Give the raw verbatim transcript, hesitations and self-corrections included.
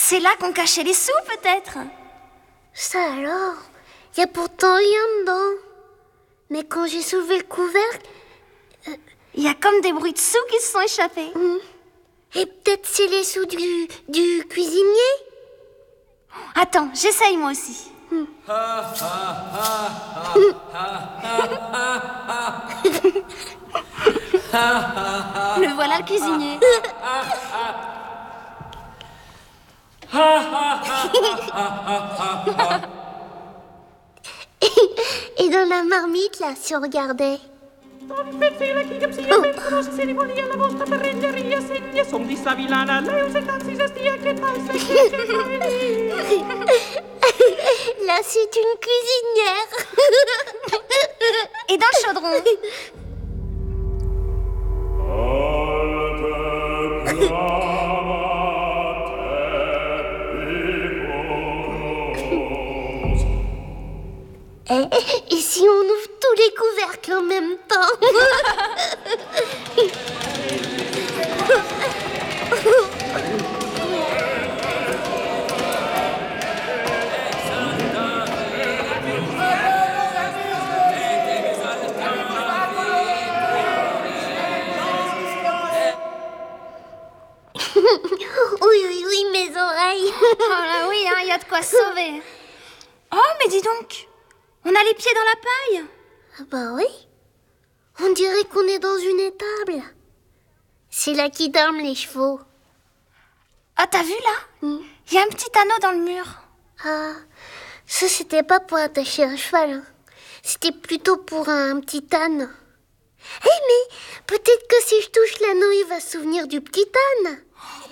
C'est là qu'on cachait les sous, peut-être. Ça alors, il y a pourtant rien dedans. Mais quand j'ai soulevé le couvercle... Il euh... y a comme des bruits de sous qui se sont échappés. Mmh. Et peut-être c'est les sous du, du cuisinier. Attends, j'essaye moi aussi. Mmh. Le voilà le cuisinier. Et dans la marmite, là, si on regardait. Oh. Là, c'est une cuisinière. Et dans le chaudron. Et, et si on ouvre tous les couvercles en même temps? Oui, oui, oui, mes oreilles. Oh là oui, il hein, y a de quoi se sauver. Oh, mais dis donc, on a les pieds dans la paille. Ah bah oui. On dirait qu'on est dans une étable. C'est là qu'ils dorment, les chevaux. Ah, t'as vu là? Il mm. y a un petit anneau dans le mur. Ah, ça c'était pas pour attacher un cheval. Hein. C'était plutôt pour un petit âne. Eh hey, mais peut-être que si je touche l'anneau, il va se souvenir du petit âne.